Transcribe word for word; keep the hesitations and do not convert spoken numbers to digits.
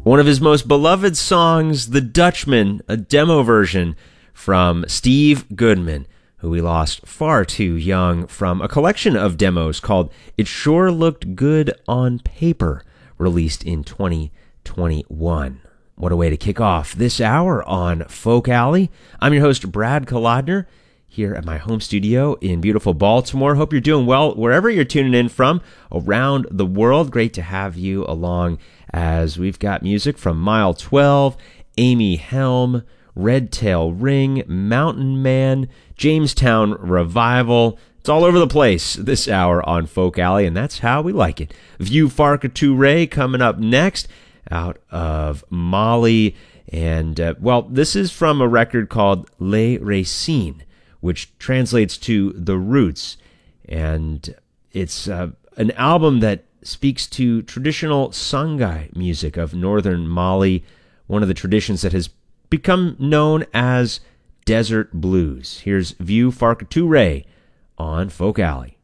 One of his most beloved songs, The Dutchman, a demo version from Steve Goodman, who we lost far too young, from a collection of demos called It Sure Looked Good on Paper, released in twenty twenty-one. What a way to kick off this hour on Folk Alley. I'm your host, Brad Kolodner, here at my home studio in beautiful Baltimore. Hope you're doing well wherever you're tuning in from around the world. Great to have you along as we've got music from Mile twelve, Amy Helm, Red Tail Ring, Mountain Man, Jamestown Revival. It's all over the place this hour on Folk Alley, and that's how we like it. Vieux Farka Touré coming up next out of Mali. And, uh, well, this is from a record called Les Racines, which translates to The Roots. And it's uh, an album that speaks to traditional Songhai music of northern Mali, one of the traditions that has become known as desert blues. Here's Vieux Farka Touré on Folk Alley.